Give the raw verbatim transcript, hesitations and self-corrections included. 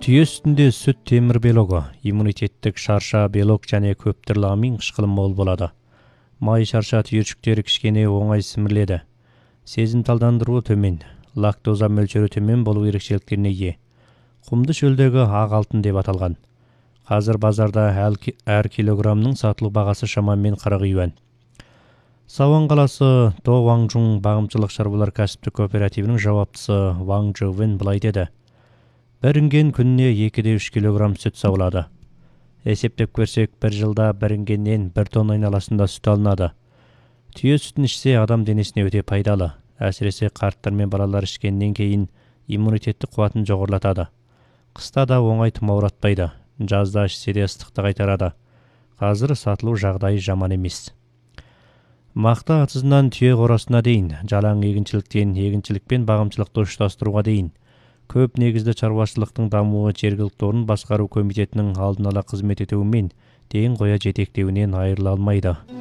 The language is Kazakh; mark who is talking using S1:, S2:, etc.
S1: Түйе сүтінде сүт темір белогы, иммунитеттік шарша белок және көп түрлі амин қышқылы мол болады. Май шарша түйіршіктері кішкене оңай сіміріледі. Сезімталдандыруы төмен, лактоза мөлшері төмен болу ерекшеліктеріне ие. Құмды шөлдегі ақ алтын деп аталған. Қазір базарда әр килограммның сатылу бағасы шамамен қырық юан. Сауан қаласы До Ваңжун бағымшылық шаруалар кәсіптік кооперативінің жауаптысы Ваң Жовен былай деді. Бір інген күніне екі де үш килограмм сүт сауылады. Есептеп көрсек, бір жылда бір інгеннен бір тонна айналасында сүт алынады. Түйе сүтін ішсе адам денесіне өте пайдалы. Әсіресе қарттар мен балалар ішкеннен кейін иммунитеттік қуатын жоғарылатады. Қыста да оңай тұмауратпайды. Жазда ішсе де ыстықты қайтарады. Қазір сатылу жағдайы жаман емес. Мақта атызынан түйе қорасына дейін, жалаң егіншіліктен егіншілік пен бағымшылықты ұштастыруға дейін. Көп негізді шаруашылықтың дамуы жергілікті орын басқару комитетінің алдын ала қызмет етуімен дейін қоя жетектеуінен айырыла алмайды.